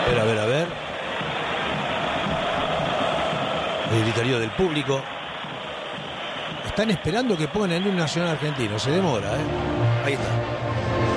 A ver, a ver. El griterío del público. Están esperando que pongan el himno nacional argentino. Se demora, ¿eh? Ahí está.